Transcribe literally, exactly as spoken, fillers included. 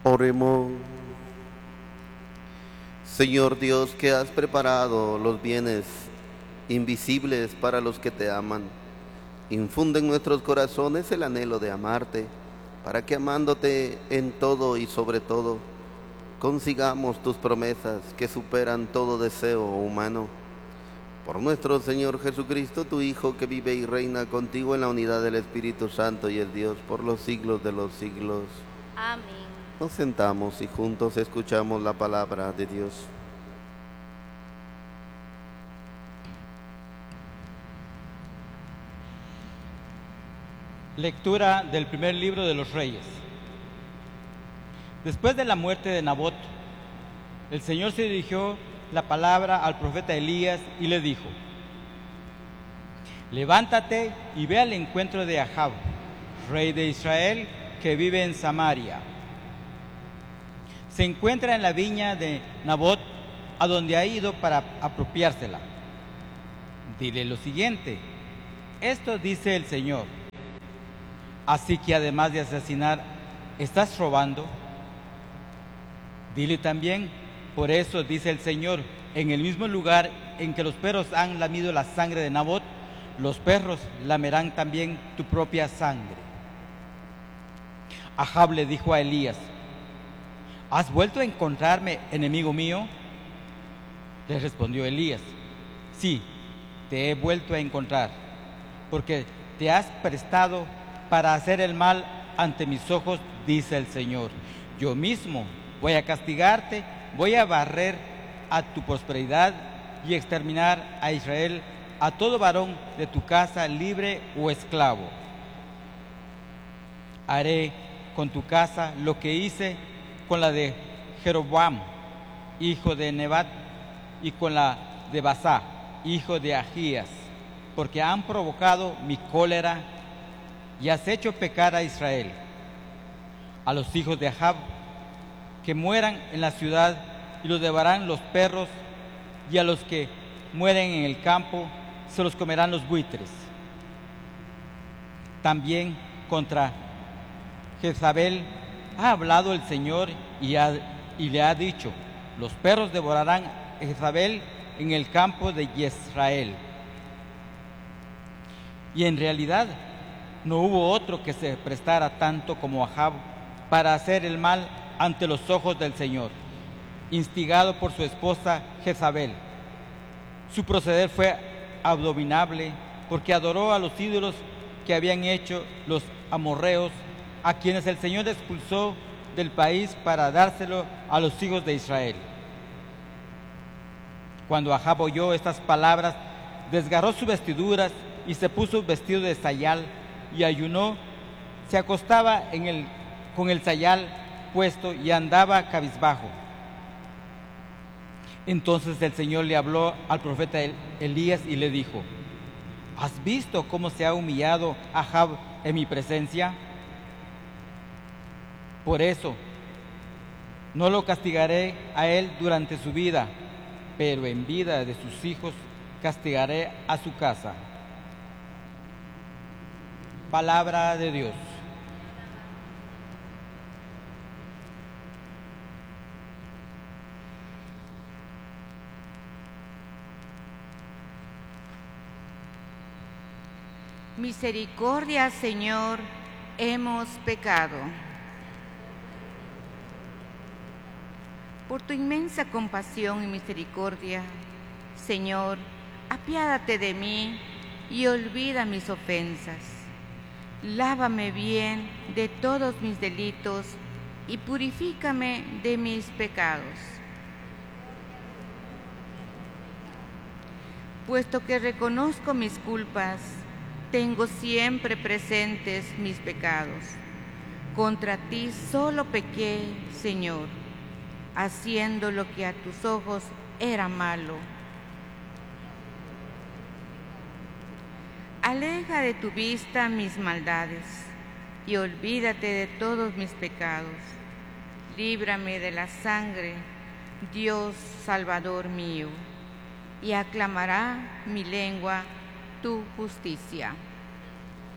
Oremos. Señor Dios, que has preparado los bienes invisibles para los que te aman, infunde en nuestros corazones el anhelo de amarte, para que amándote en todo y sobre todo, consigamos tus promesas que superan todo deseo humano. Por nuestro Señor Jesucristo, tu Hijo, que vive y reina contigo en la unidad del Espíritu Santo y es Dios por los siglos de los siglos. Amén. Nos sentamos y juntos escuchamos la palabra de Dios. Lectura del primer libro de los Reyes. Después de la muerte de Nabot, el Señor se dirigió la palabra al profeta Elías y le dijo: levántate y ve al encuentro de Ahab, rey de Israel, que vive en Samaria. Se encuentra en la viña de Nabot, a donde ha ido para apropiársela. Dile lo siguiente: esto dice el Señor. Así que además de asesinar, ¿estás robando? Dile también: por eso dice el Señor, en el mismo lugar en que los perros han lamido la sangre de Nabot, los perros lamerán también tu propia sangre. Ahab le dijo a Elías: ¿has vuelto a encontrarme, enemigo mío? Le respondió Elías: sí, te he vuelto a encontrar, porque te has prestado para hacer el mal ante mis ojos, dice el Señor. Yo mismo voy a castigarte, voy a barrer a tu prosperidad y exterminar a Israel, a todo varón de tu casa, libre o esclavo. Haré con tu casa lo que hice con la de Jeroboam, hijo de Nebat, y con la de Basá, hijo de Ahías, porque han provocado mi cólera y has hecho pecar a Israel. A los hijos de Ahab que mueran en la ciudad y los devorarán los perros, y a los que mueren en el campo se los comerán los buitres. También contra Jezabel ha hablado el Señor y, ha, y le ha dicho: los perros devorarán a Jezabel en el campo de Israel. Y en realidad no hubo otro que se prestara tanto como Ahab para hacer el mal ante los ojos del Señor, instigado por su esposa Jezabel. Su proceder fue abominable, porque adoró a los ídolos que habían hecho los amorreos, a quienes el Señor expulsó del país para dárselo a los hijos de Israel. Cuando Ahab oyó estas palabras, desgarró sus vestiduras y se puso vestido de sayal y ayunó. Se acostaba en el, con el sayal puesto y andaba cabizbajo. Entonces el Señor le habló al profeta Elías y le dijo: ¿has visto cómo se ha humillado Ahab en mi presencia? Por eso no lo castigaré a él durante su vida, pero en vida de sus hijos castigaré a su casa. Palabra de Dios. Misericordia, Señor, hemos pecado. Por tu inmensa compasión y misericordia, Señor, apiádate de mí y olvida mis ofensas. Lávame bien de todos mis delitos y purifícame de mis pecados. Puesto que reconozco mis culpas, tengo siempre presentes mis pecados. Contra ti solo pequé, Señor, haciendo lo que a tus ojos era malo. Aleja de tu vista mis maldades y olvídate de todos mis pecados. Líbrame de la sangre, Dios Salvador mío, y aclamará mi lengua tu justicia.